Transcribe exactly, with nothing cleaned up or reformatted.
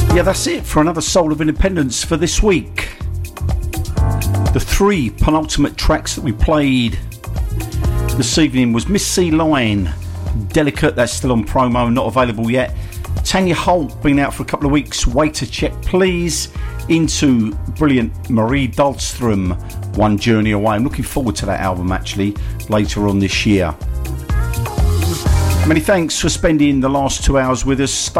Yeah, that's it for another Soul of Independence for this week. The three penultimate tracks that we played this evening was Miss C Line, Delicate, that's still on promo, not available yet. Tanya Holt, been out for a couple of weeks, Wait to Check Please, into brilliant Marie Dahlstrom, One Journey Away. I'm looking forward to that album actually later on this year. Many thanks for spending the last two hours with us. Stay